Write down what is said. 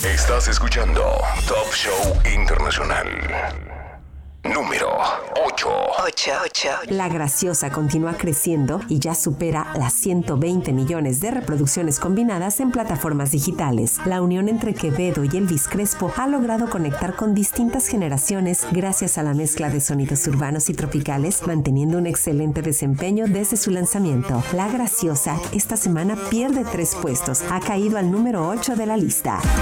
Estás escuchando Top Show Internacional. Número 8. La Graciosa continúa creciendo y ya supera las 120 millones de reproducciones combinadas en plataformas digitales. La unión entre Quevedo y Elvis Crespo ha logrado conectar con distintas generaciones gracias a la mezcla de sonidos urbanos y tropicales, manteniendo un excelente desempeño desde su lanzamiento. La Graciosa esta semana pierde 3 puestos, ha caído al número 8 de la lista.